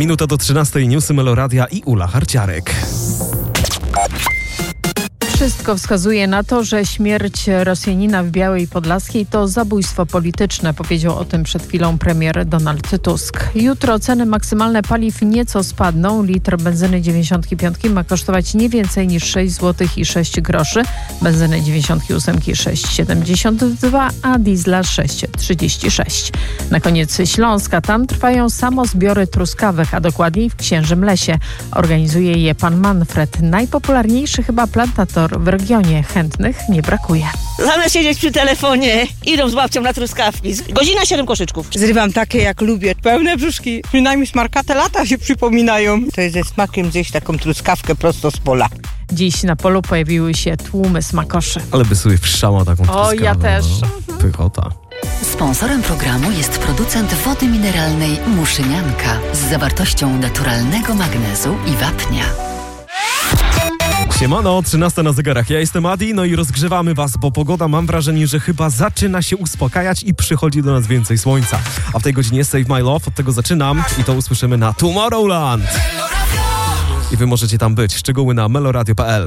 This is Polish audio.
Minuta do 13, newsy Meloradia i Ula Harciarek. Wszystko wskazuje na to, że śmierć Rosjanina w Białej Podlaskiej to zabójstwo polityczne, powiedział o tym przed chwilą premier Donald Tusk. Jutro ceny maksymalne paliw nieco spadną. Litr benzyny 95 ma kosztować nie więcej niż 6 zł i 6 groszy, benzyny 98 6,72, a diesla 6,36. Na koniec Śląska, tam trwają samozbiory truskawek, a dokładniej w Księżym Lesie. Organizuje je pan Manfred, najpopularniejszy chyba plantator w regionie. Chętnych nie brakuje. Zamiast siedzieć przy telefonie, idą z babcią na truskawki. Godzina 7 koszyczków. Zrywam takie jak lubię, pełne brzuszki. Przynajmniej smarkate lata się przypominają. To jest ze smakiem zjeść taką truskawkę prosto z pola. Dziś na polu pojawiły się tłumy smakoszy. Ale by sobie wszczała taką truskawę. O, ja też. No. Pychota. Sponsorem programu jest producent wody mineralnej Muszynianka z zawartością naturalnego magnezu i wapnia. Siemano, 13 na zegarach. Ja jestem Adi, no i rozgrzewamy was, bo pogoda, mam wrażenie, że chyba zaczyna się uspokajać i przychodzi do nas więcej słońca. A w tej godzinie Save My Love, od tego zaczynam i to usłyszymy na Tomorrowland. I wy możecie tam być. Szczegóły na meloradio.pl.